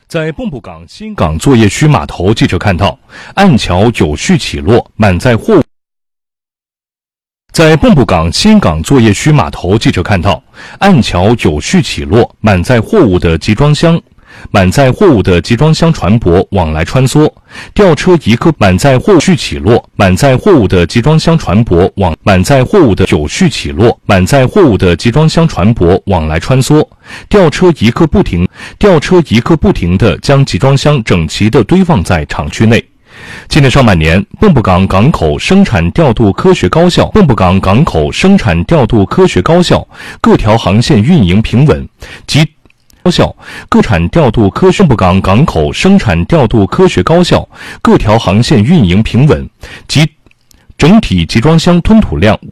在蚌埠港新港作业区码头，记者看到岸桥有序起落，满载货物。在蚌埠港新港作业区码头，记者看到岸桥有序起落，满载货物的集装箱船舶往来穿梭，吊车一个满载货物起落，满载货物的集装箱船舶有序起落，满载货物的集装箱船舶往来穿梭，吊车一个不停地将集装箱整齐地堆放在厂区内。今年上半年，蚌埠港港口生产调度科学高效，各条航线运营平稳，蚌埠港口生产调度科学高效，各条航线运营平稳，整体集装箱吞吐量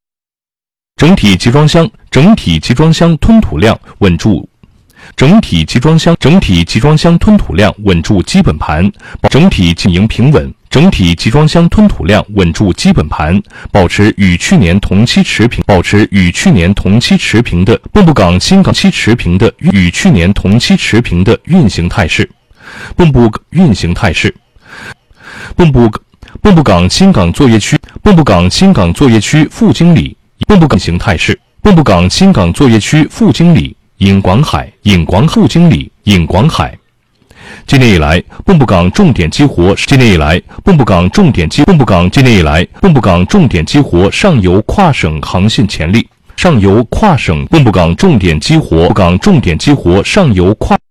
稳住。整体集装箱吞吐量稳住基本盘，整体经营平稳。整体集装箱吞吐量稳住基本盘，保持与去年同期持平的蚌埠港新港与去年同期持平的运行态势。蚌埠港新港作业区副经理尹广海。今年以来，蚌埠港重点激活上游跨省航线潜力。蚌埠港重点激活上游跨